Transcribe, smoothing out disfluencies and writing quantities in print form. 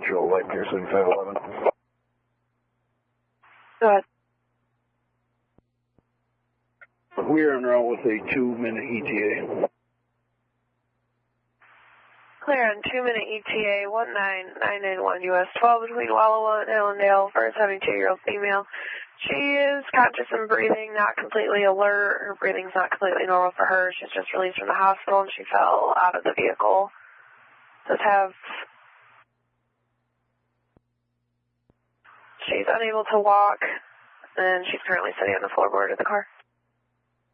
Central, Light Pearson 511. Go ahead. We're en route with a 2-minute ETA. Clear on 2-minute ETA 19991 US 12 between Wallowa and Allendale for a 72-year-old female. She is conscious and breathing, not completely alert. Her breathing's not completely normal for her. She's just released from the hospital and she fell out of the vehicle. She's unable to walk and she's currently sitting on the floorboard of the car.